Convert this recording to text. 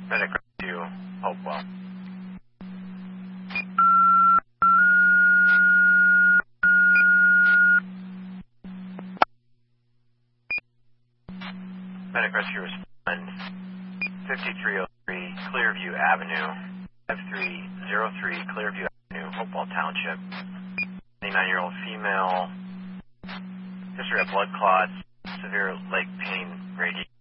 Medic to Hopewell. Medic Rescue respond 5303 Clearview Avenue, 5303 Clearview Avenue, Hopewell Township. 29-year-old female, history of blood clots, severe leg pain, radiation.